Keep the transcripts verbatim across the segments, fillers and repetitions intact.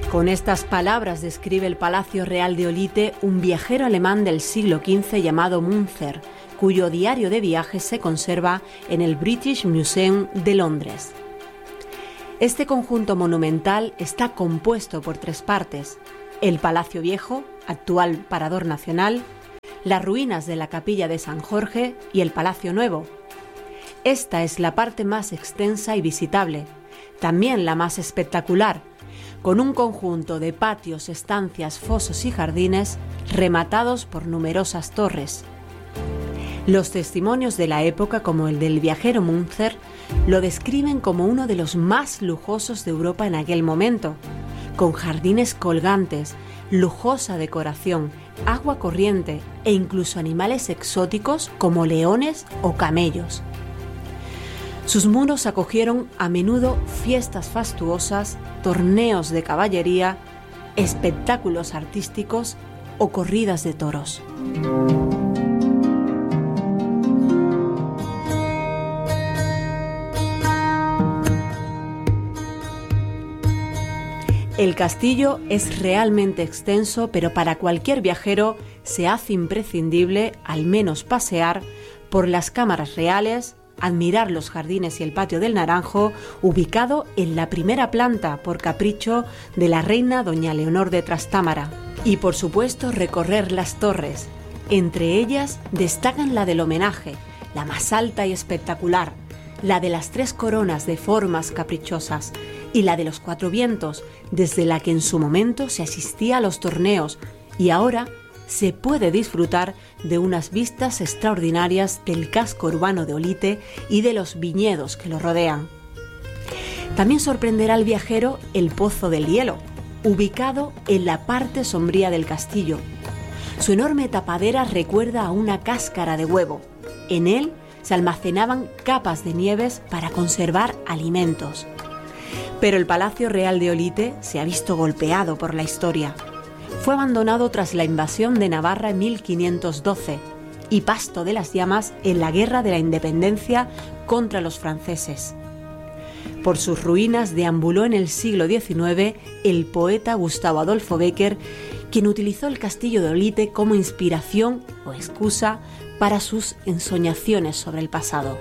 Con estas palabras describe el Palacio Real de Olite un viajero alemán del siglo quince llamado Münzer, cuyo diario de viajes se conserva en el British Museum de Londres. Este conjunto monumental está compuesto por tres partes: el Palacio Viejo, actual Parador Nacional, las ruinas de la Capilla de San Jorge y el Palacio Nuevo. Esta es la parte más extensa y visitable, también la más espectacular, con un conjunto de patios, estancias, fosos y jardines rematados por numerosas torres. Los testimonios de la época, como el del viajero Münzer, lo describen como uno de los más lujosos de Europa en aquel momento, con jardines colgantes, lujosa decoración, agua corriente e incluso animales exóticos como leones o camellos. Sus muros acogieron a menudo fiestas fastuosas, torneos de caballería, espectáculos artísticos o corridas de toros. El castillo es realmente extenso, pero para cualquier viajero se hace imprescindible al menos pasear por las cámaras reales, admirar los jardines y el patio del Naranjo, ubicado en la primera planta por capricho de la reina doña Leonor de Trastámara, y por supuesto recorrer las torres. Entre ellas destacan la del homenaje, la más alta y espectacular, la de las tres coronas de formas caprichosas y la de los cuatro vientos, desde la que en su momento se asistía a los torneos y ahora se puede disfrutar de unas vistas extraordinarias del casco urbano de Olite y de los viñedos que lo rodean. También sorprenderá al viajero el Pozo del Hielo, ubicado en la parte sombría del castillo. Su enorme tapadera recuerda a una cáscara de huevo. En él se almacenaban capas de nieves para conservar alimentos. Pero el Palacio Real de Olite se ha visto golpeado por la historia. Fue abandonado tras la invasión de Navarra en mil quinientos doce y pasto de las llamas en la Guerra de la Independencia contra los franceses. Por sus ruinas deambuló en el siglo diecinueve el poeta Gustavo Adolfo Bécquer, quien utilizó el castillo de Olite como inspiración o excusa para sus ensoñaciones sobre el pasado.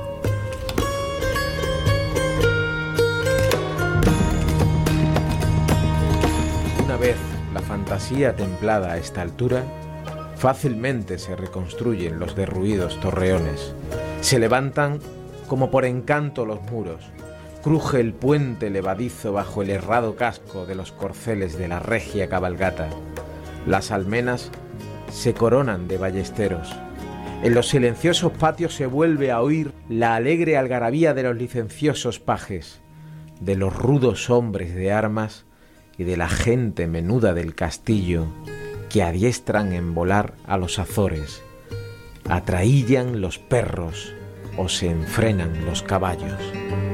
Una vez la fantasía templada a esta altura, fácilmente se reconstruyen los derruidos torreones. Se levantan como por encanto los muros. Cruje el puente levadizo bajo el herrado casco de los corceles de la regia cabalgata. Las almenas se coronan de ballesteros. En los silenciosos patios se vuelve a oír la alegre algarabía de los licenciosos pajes, de los rudos hombres de armas y de la gente menuda del castillo que adiestran en volar a los azores, atraíllan los perros o se enfrenan los caballos.